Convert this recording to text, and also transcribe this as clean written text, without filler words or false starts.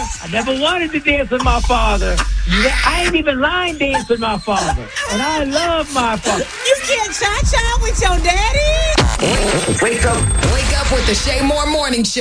I never wanted to dance with my father. I ain't even line dance with my father. And I love my father. You can't cha-cha with your daddy? Wake up with the Shay Moore Morning Show.